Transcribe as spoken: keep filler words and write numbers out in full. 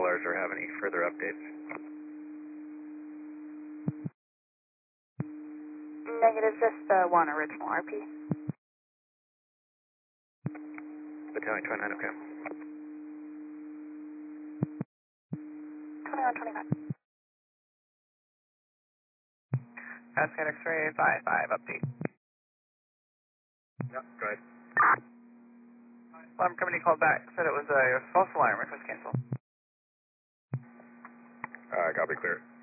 callers or have any further updates. Negative, just uh, one original R P. Battalion twenty-nine, okay. twenty-one twenty-five. Pascal X-ray five five, update. Yep, go ahead. Alarm company called back, said it was a false alarm, it was canceled. Uh, copy, clear.